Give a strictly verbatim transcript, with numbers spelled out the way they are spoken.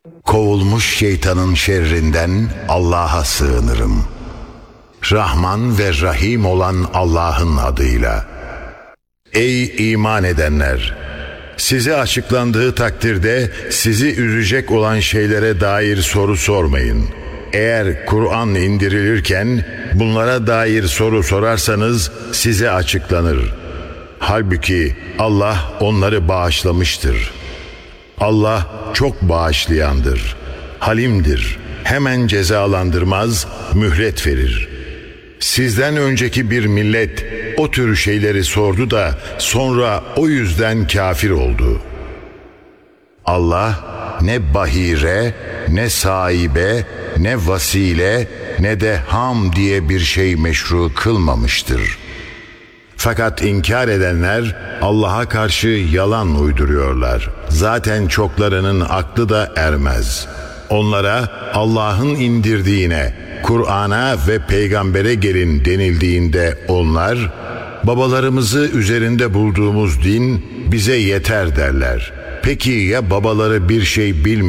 Kovulmuş şeytanın şerrinden Allah'a sığınırım. Rahman ve Rahim olan Allah'ın adıyla. Ey iman edenler! Size açıklandığı takdirde sizi üzecek olan şeylere dair soru sormayın. Eğer Kur'an indirilirken bunlara dair soru sorarsanız size açıklanır. Halbuki Allah onları bağışlamıştır. Allah çok bağışlayandır, halimdir, hemen cezalandırmaz, mühlet verir. Sizden önceki bir millet o tür şeyleri sordu da sonra o yüzden kafir oldu. Allah ne bahire, ne sahibe, ne vasile, ne de ham diye bir şey meşru kılmamıştır. Fakat inkar edenler Allah'a karşı yalan uyduruyorlar. Zaten çoklarının aklı da ermez. Onlara Allah'ın indirdiğine, Kur'an'a ve peygambere gelin denildiğinde onlar, babalarımızı üzerinde bulduğumuz din bize yeter derler. Peki ya babaları bir şey bilmiyor?